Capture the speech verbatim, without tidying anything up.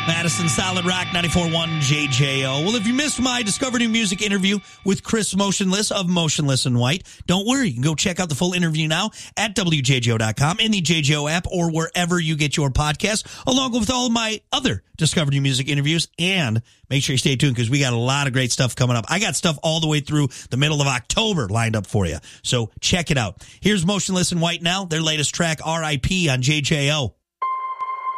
Madison Solid Rock ninety-four point one J J O. Well, if you missed my Discover New Music interview with Chris Motionless of Motionless in White, don't worry. You can go check out the full interview now at W J J O dot com, in the J J O app, or wherever you get your podcast, along with all of my other Discover New Music interviews. And make sure you stay tuned because we got a lot of great stuff coming up. I got stuff all the way through the middle of October lined up for you. So check it out. Here's Motionless in White now, their latest track, R I P on J J O.